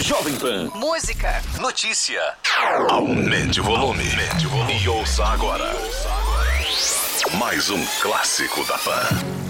Jovem Pan. Música. Notícia. Aumente o volume. E ouça agora. Mais um clássico da Pan.